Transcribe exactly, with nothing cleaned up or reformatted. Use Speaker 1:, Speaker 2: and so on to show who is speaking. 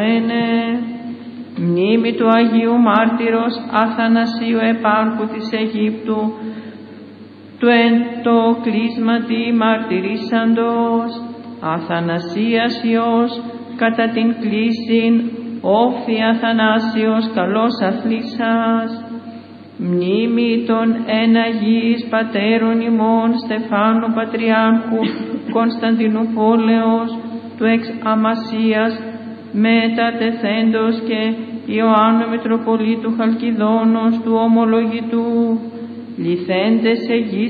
Speaker 1: Μνήμη του Αγίου Μάρτυρος Αθανασίου Επάρχου της Αιγύπτου, του εν το κλείσματι μαρτυρήσαντος, Αθανασίας Υιός, κατά την κλίσιν, όφη Αθανάσιος καλός αθλήσας. Μνήμη των εν Αγίης Πατέρων ημών Στεφάνου Πατριάρχου Κωνσταντινούπολεως, του εξ Αμασίας μετατεθέντος και Ιωάννου Μητροπολίτου Χαλκιδόνος του ομολογητού, λυθέντες εγείς